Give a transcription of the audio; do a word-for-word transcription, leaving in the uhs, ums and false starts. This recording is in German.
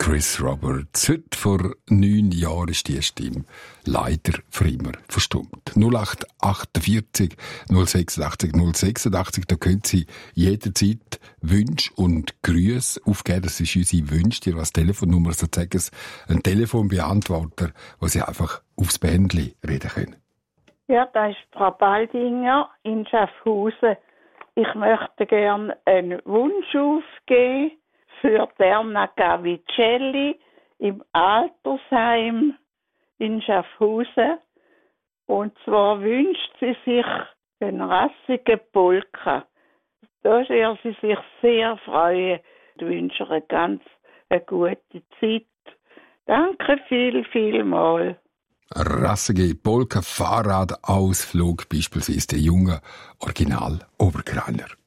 Chris Roberts. Heute vor neun Jahren ist die Stimme leider für immer verstummt. null acht achtundvierzig null sechsundachtzig null sechsundachtzig, da können Sie jederzeit Wünsche und Grüße aufgeben. Das ist unsere Wünsche, die als Telefonnummer sozusagen ein Telefonbeantworter, wo Sie einfach aufs Bändli reden können. Ja, das ist Frau Baldinger in Schaffhausen. Ich möchte gerne einen Wunsch aufgeben für Erna Gavicelli im Altersheim in Schaffhausen. Und zwar wünscht sie sich den rassigen Polka. Da würde sie sich sehr freuen. Ich wünsche ihr eine ganz eine gute Zeit. Danke viel, viel mal. Rassige Polka-Fahrradausflug, beispielsweise der junge Original Oberkrainer.